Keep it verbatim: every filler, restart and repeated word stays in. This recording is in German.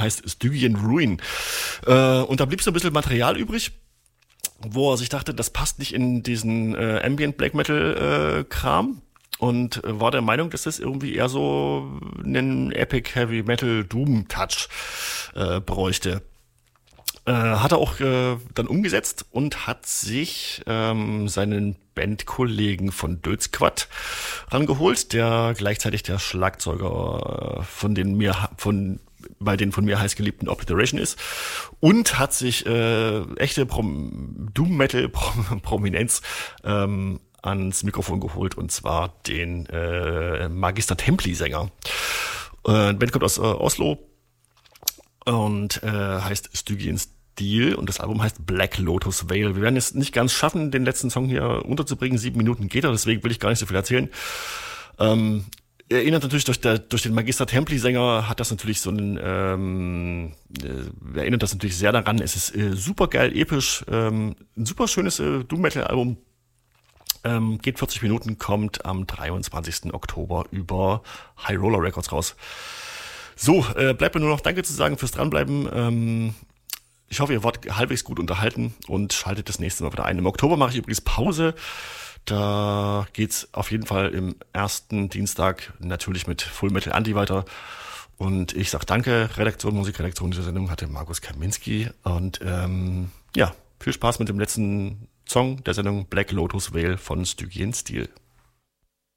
heißt Stygian Ruin. Äh, und da blieb so ein bisschen Material übrig, wo er sich dachte, das passt nicht in diesen äh, Ambient Black Metal äh, Kram. Und äh, war der Meinung, dass das irgendwie eher so einen Epic Heavy Metal Doom Touch äh, bräuchte. Äh, hat er auch äh, dann umgesetzt und hat sich ähm, seinen Bandkollegen von Dödsquad rangeholt, der gleichzeitig der Schlagzeuger äh, von den mir von bei den von mir heißgeliebten Obliteration ist, und hat sich äh, echte Prom- Doom Metal Prom- Prominenz ähm, ans Mikrofon geholt, und zwar den äh, Magister Templi-Sänger. Äh, die Band kommt aus äh, Oslo und äh, heißt Stygian Steel, und das Album heißt Black Lotus Veil. Wir werden es nicht ganz schaffen, den letzten Song hier unterzubringen. Sieben Minuten geht er, deswegen will ich gar nicht so viel erzählen. Ähm, erinnert natürlich durch, der, durch den Magister Templi-Sänger, hat das natürlich so einen, ähm, äh, erinnert das natürlich sehr daran. Es ist äh, super geil, episch, ähm, ein super schönes äh, Doom-Metal-Album. Ähm, geht vierzig Minuten, kommt am dreiundzwanzigsten Oktober über High Roller Records raus. So, äh, bleibt mir nur noch Danke zu sagen fürs Dranbleiben. Ähm, ich hoffe, ihr wart halbwegs gut unterhalten und schaltet das nächste Mal wieder ein. Im Oktober mache ich übrigens Pause. Da geht's auf jeden Fall im ersten Dienstag natürlich mit Full Metal Anti weiter. Und ich sag Danke. Redaktion, Musikredaktion dieser Sendung hatte Markus Kaminski. Und ähm, ja, viel Spaß mit dem letzten Song der Sendung Black Lotus Veil von Stygian Steel.